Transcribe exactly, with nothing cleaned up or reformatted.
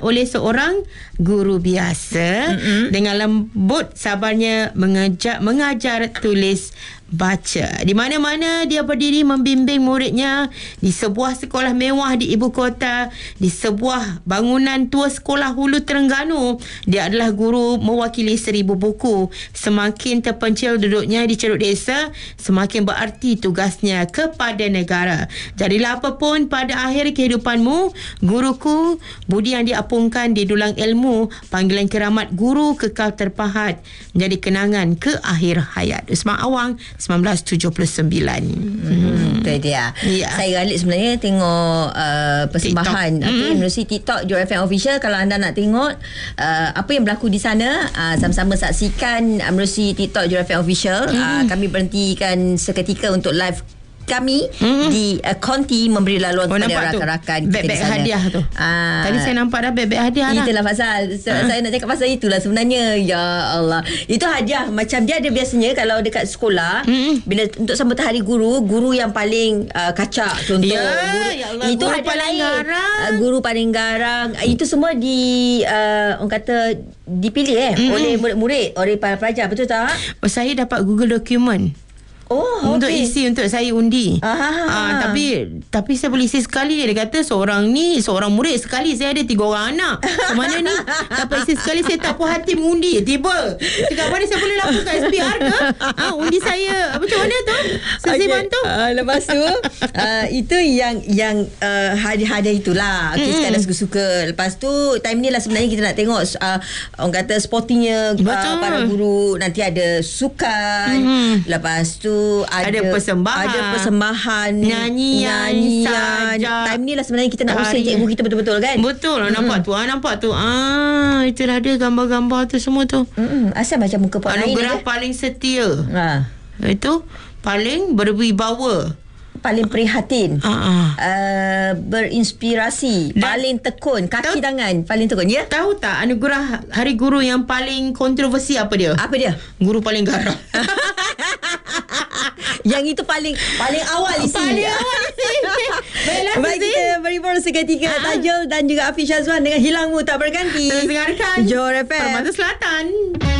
oleh seorang guru biasa mm-hmm. dengan lembut sabarnya mengajar, mengajar tulis baca. Di mana-mana dia berdiri membimbing muridnya di sebuah sekolah mewah di ibu kota, di sebuah bangunan tua sekolah Hulu Terengganu. Dia adalah guru mewakili seribu buku. Semakin terpencil duduknya di ceruk desa, semakin berarti tugasnya kepada negara. Jadilah apapun pada akhir kehidupanmu, guruku, budi yang diapungkan di dulang ilmu, panggilan keramat guru kekal terpahat menjadi kenangan ke akhir hayat. Usman Awang, sembilan belas tujuh puluh sembilan. Hmm, itu dia. Ya. Saya Khalid sebenarnya tengok uh, persembahan okay, hmm. menerusi TikTok Johor F M Official. Kalau anda nak tengok uh, apa yang berlaku di sana, uh, sama-sama saksikan uh, menerusi TikTok Johor F M Official. Hmm. Uh, kami berhentikan seketika untuk live kami hmm. di uh, Konti memberi laluan oh, kepada rakan-rakan kita beg-beg di sana. Hadiah tu. Ah. Tadi saya nampak dah beg-beg hadiah dah. Itulah pasal so, ah. saya nak cakap pasal itulah sebenarnya. Ya Allah. Itu hadiah macam dia ada biasanya kalau dekat sekolah hmm. bila untuk sambutan hari guru, guru yang paling uh, kacak contoh. Ya, guru, ya Allah, itu guru paling lain. garang. Uh, guru paling garang. Uh, itu semua di uh, orang kata dipilih eh hmm. oleh murid-murid, oleh para pelajar, betul tak? Oh, saya dapat Google Document. Oh, untuk okay. isi untuk saya undi. Ah, tapi tapi saya boleh isi sekali. Dia kata seorang ni seorang murid sekali. Saya ada tiga orang anak. Macam mana ni? Dapat isi sekali saya tak puas hati mengundi. Tiba. Cakap mana saya boleh laporkan S P R ke? Ha, undi saya. Macam mana tu? Saya okay. bantu. Uh, lepas tu uh, itu yang yang uh, hadiah-hadiah itulah. Okay, mm-hmm. sekadar suka-suka. Lepas tu time ni lah sebenarnya kita nak tengok uh, orang kata sportingnya uh, para guru. Nanti ada sukan. Mm-hmm. Lepas tu ada, ada persembahan, ada persembahan, nyanyian, nyanyian. Time ni lah sebenarnya kita nak usir cikgu kita betul-betul kan. Betul lah. Nampak mm-hmm. tu ah, nampak tu ah, itulah dia gambar-gambar tu semua tu. Mm-hmm. Asal macam muka Puan Ain. Anugerah paling setia. Ha. Itu paling berwibawa, paling prihatin, uh-uh. uh, berinspirasi, dan paling tekun, kaki tahu, tangan paling tekun. Ya, tahu tak anugerah Hari Guru yang paling kontroversi apa dia? Apa dia? Guru paling garang. Yang itu paling paling awal isi. Paling awal isi. Baiklah, baik, kita berhibur seketika. Ha? Tajul dan juga Hafiz Syazwan dengan Hilangmu Tak Berganti. Terus dengarkan Johor F M Permata Selatan.